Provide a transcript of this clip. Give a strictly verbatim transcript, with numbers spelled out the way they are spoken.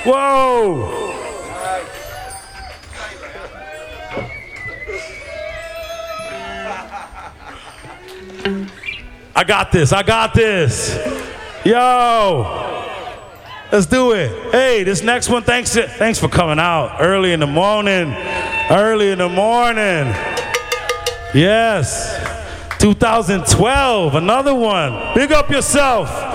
Whoa. I got this. I got this. Yo. Let's do it. Hey, this next one, thanks, thanks for coming out early in the morning. Early in the morning. Yes. two thousand twelve, another one. Big up yourself.